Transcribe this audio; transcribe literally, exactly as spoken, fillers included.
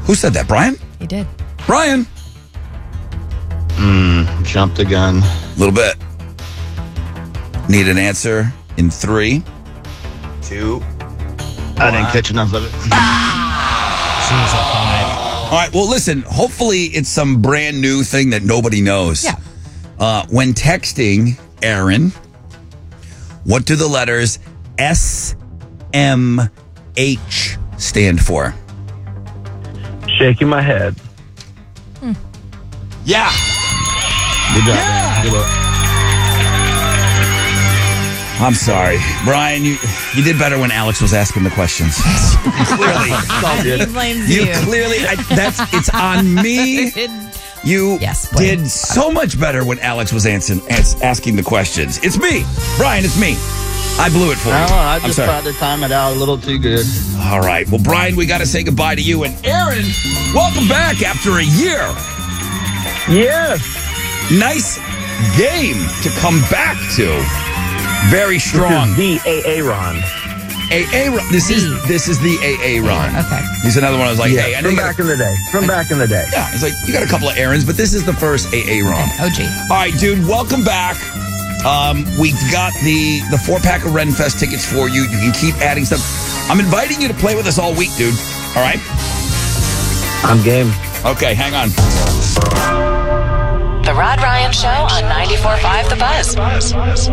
Who said that? Brian? He did. Brian? Mm, jumped the gun. A little bit. Need an answer in three, two. I didn't catch enough of it. All right, well, listen, hopefully it's some brand new thing that nobody knows. Yeah. Uh, when texting Aaron, what do the letters S M H stand for? Shaking my head. Yeah. Good job, man. Good luck. I'm sorry. Brian, you you did better when Alex was asking the questions. Clearly. He blames You you. clearly, I, that's it's on me. You Yes, blame. did so much better when Alex was answering, ans- asking the questions. It's me. Brian, it's me. I blew it for you. I don't know. I I'm just sorry. tried to time it out a little too good. All right. Well, Brian, we got to say goodbye to you. And Aaron, welcome back after a year. Yes. Nice game to come back to. Very strong. This is the A A Ron. A A Ron. This is this is the A A Ron. Okay. He's another one. I was like, Yeah, hey, I know from you got back in the day. From back in the day. yeah. It's like you got a couple of errands, but this is the first A A Ron. O G. All right, dude. Welcome back. Um, we got the the four pack of Renfest tickets for you. You can keep adding stuff. I'm inviting you to play with us all week, dude. All right. I'm game. Okay, hang on. The Rod Ryan Show on ninety-four point five The Buzz.